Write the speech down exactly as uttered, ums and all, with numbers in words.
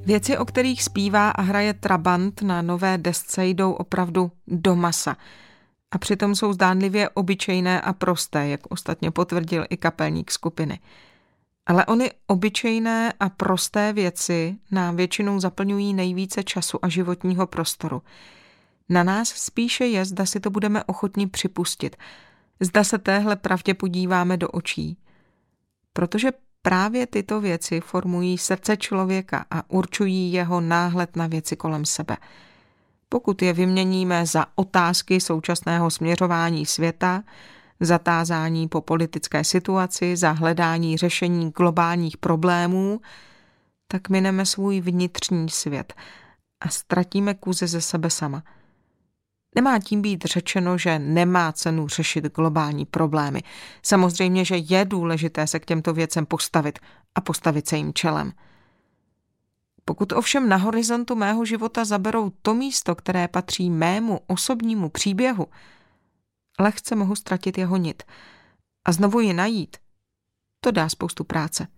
Věci, o kterých zpívá a hraje Trabant na nové desce, jdou opravdu do masa. A přitom jsou zdánlivě obyčejné a prosté, jak ostatně potvrdil i kapelník skupiny. Ale ony obyčejné a prosté věci nám většinou zaplňují nejvíce času a životního prostoru. Na nás spíše je, zda si to budeme ochotni připustit. Zda se téhle pravdě podíváme do očí. Protože právě tyto věci formují srdce člověka a určují jeho náhled na věci kolem sebe. Pokud je vyměníme za otázky současného směřování světa, za tázání po politické situaci, za hledání řešení globálních problémů, tak mineme svůj vnitřní svět a ztratíme kůze ze sebe sama. Nemá tím být řečeno, že nemá cenu řešit globální problémy. Samozřejmě, že je důležité se k těmto věcem postavit a postavit se jim čelem. Pokud ovšem na horizontu mého života zaberou to místo, které patří mému osobnímu příběhu, lehce mohu ztratit jeho nit a znovu ji najít. To dá spoustu práce.